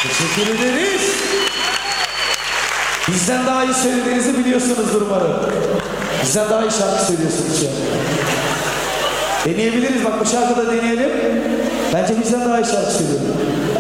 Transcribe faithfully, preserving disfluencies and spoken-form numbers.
Teşekkür ederiz. Bizden daha iyi söylediğinizi biliyorsunuzdur umarım. Bizden daha iyi şarkı söylüyorsunuz şu an. Deneyebiliriz, bak bu şarkıda deneyelim. Bence bizden daha iyi şarkı söylüyorum.